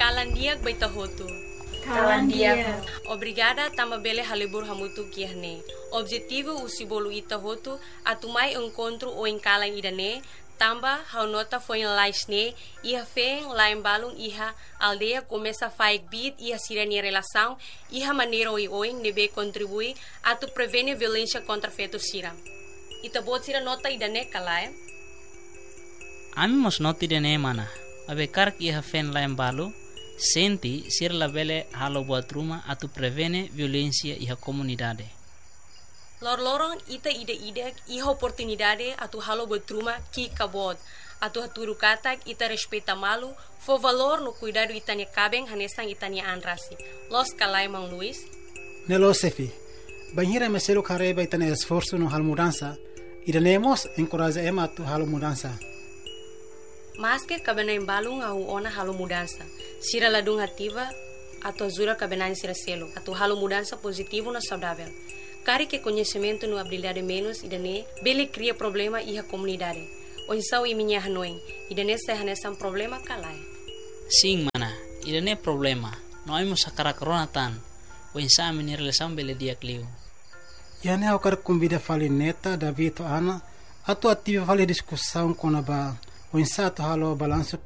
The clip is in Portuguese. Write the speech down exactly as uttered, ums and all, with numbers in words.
Kalandiag baita hotu. Kalandiag. Obrigada tama bele halibur hamutu kiahne. Objetivo usibolu ita hotu atumai encontro o enkalang idane. Tamba hau nota foi em laisne iha feng lá em balung iha aldeia começa a faik bid iha sirene relação iha maneira oi oi nebe contribui a tu prevene violência contra feto sira. Ita bot sira nota idane kalai. Ami mos nota idane mana. Abe kark iha fen lá em balu senti sir la bele halo buat rumah a tu prevene violência iha comunidade. Lor-lorong ita ide-ide iha oportunidade atu halo betruma ki kabod. Atu haturu katak ita respeita malu, fo valor no cuidado itania cabeng hanesang itania anrasi. Los kalai Mang Luis. Nelo Sefi, banhira meselo careba itania esforço no hal mudança, idanemos encoraja ema atu halo mudança. Mas que cabena embalung au ona halo mudança. Sira ladung ativa atu azura cabena sira selo, atu halo mudança positivo na saudável. Kari que conhecimento no habilidade menos idane bele cria problema iha comunidade. O insau i minha hanoin idane se hanesan problema kalai. Sim mana, idane problema. No ai musa karakarona tan. O insau minir lesam bele dia kliu. Yane au kar convida fale neta David Ana atu ativa fale discussão com a ba o insau halo balanço